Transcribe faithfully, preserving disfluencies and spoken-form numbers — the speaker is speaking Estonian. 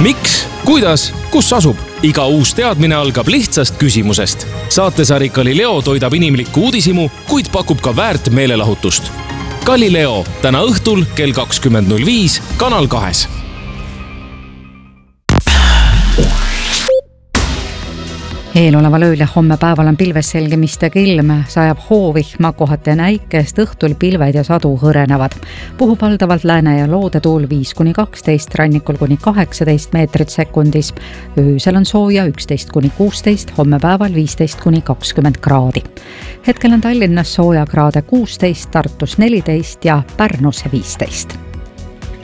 Miks, kuidas, kus asub? Iga uus teadmine algab lihtsast küsimusest. Saatesari Galileo toidab inimlikku uudisimu, kuid pakub ka väärt meelelahutust. Galileo täna õhtul kell kakskümmend null viis Kanal kahes. Eeloleval ööl ja homme päeval on pilves selgemistega ilm, sajab hoovihma, kohati näikest, õhtul pilved ja sadu hõrenevad. Puhub valdavalt lääne ja loodetuul viis kuni kaksteist, rannikul kuni kaheksateist meetrit sekundis. Öösel on sooja üksteist kuni kuusteist, homme päeval viisteist kuni kakskümmend kraadi. Hetkel on Tallinnas sooja kraade kuusteist, Tartus neliteist ja Pärnus viisteist.